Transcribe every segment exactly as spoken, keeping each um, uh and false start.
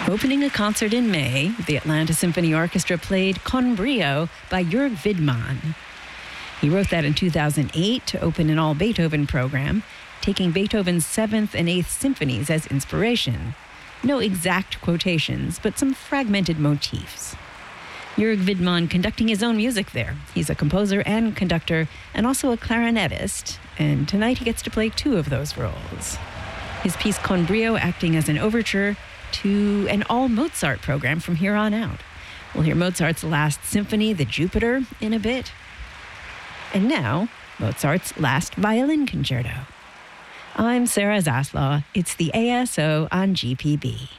Opening a concert in May, the Atlanta Symphony Orchestra played Con Brio by Jörg Widmann. He wrote that in two thousand eight to open an all-Beethoven program, taking Beethoven's seventh and eighth symphonies as inspiration. No exact quotations, but some fragmented motifs. Jörg Widmann conducting his own music there. He's a composer and conductor, and also a clarinetist, and tonight he gets to play two of those roles. His piece Con Brio acting as an overture to an all-Mozart program from here on out. We'll hear Mozart's last symphony, the Jupiter, in a bit. And now, Mozart's last violin concerto. I'm Sarah Zaslaw. It's the A S O on G P B.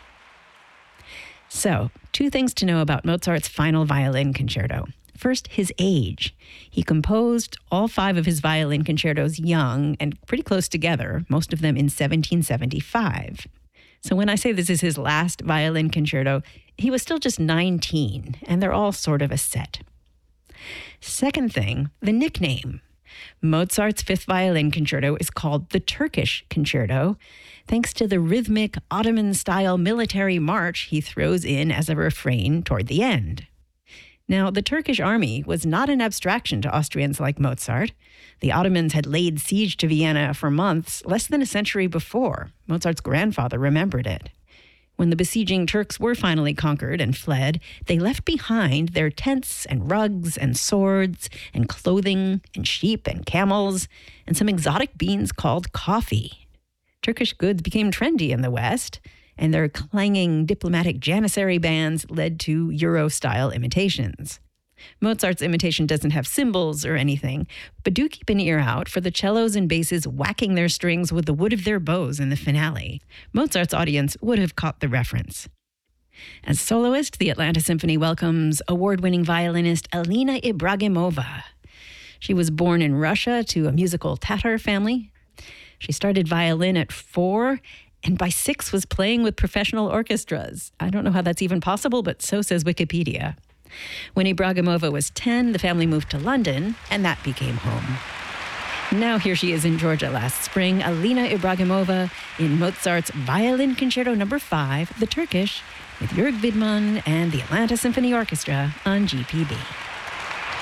So, two things to know about Mozart's final violin concerto. First, his age. He composed all five of his violin concertos young and pretty close together, most of them in seventeen seventy-five. So when I say this is his last violin concerto, he was still just nineteen, and they're all sort of a set. Second thing, the nickname. Mozart's fifth violin concerto is called the Turkish Concerto, thanks to the rhythmic Ottoman-style military march he throws in as a refrain toward the end. Now, the Turkish army was not an abstraction to Austrians like Mozart. The Ottomans had laid siege to Vienna for months, less than a century before. Mozart's grandfather remembered it. When the besieging Turks were finally conquered and fled, they left behind their tents and rugs and swords and clothing and sheep and camels and some exotic beans called coffee. Turkish goods became trendy in the West, and their clanging diplomatic janissary bands led to Euro-style imitations. Mozart's imitation doesn't have cymbals or anything, but do keep an ear out for the cellos and basses whacking their strings with the wood of their bows in the finale. Mozart's audience would have caught the reference. As soloist, the Atlanta Symphony welcomes award-winning violinist Alina Ibragimova. She was born in Russia to a musical Tatar family. She started violin at four, and by six was playing with professional orchestras. I don't know how that's even possible, but so says Wikipedia. When Ibragimova was ten, the family moved to London, and that became home. Now here she is in Georgia last spring, Alina Ibragimova in Mozart's Violin Concerto Number five, the Turkish, with Jörg Widmann and the Atlanta Symphony Orchestra on G P B.